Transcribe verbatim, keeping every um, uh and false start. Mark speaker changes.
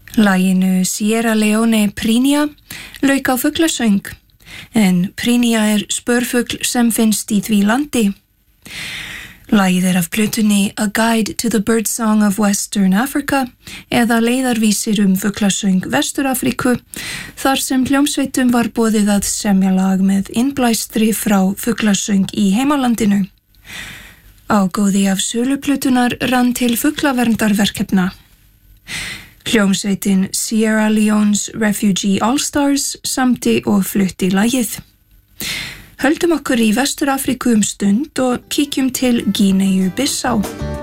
Speaker 1: Laginu Sierra Leone Prínia lauk á fuglasöng, en Prínia er spörfugl sem finnst í því landi. Lagið er af plötunni A Guide to the Birdsong of Western Africa eða leiðarvísir um fuglasöng Vestur-Afríku, þar sem hljómsveitum var boðið að semja lag með innblæstri frá fuglasöng í heimalandinu. Ágóði af sölu plötunar rann til fuglaverndarverkefna. Hljómsveitin Sierra Leone's Refugee All-Stars samdi og flutti lagið. Höldum okkur í Vestur-Afríku um stund og kíkjum til Gíneu-Bissá.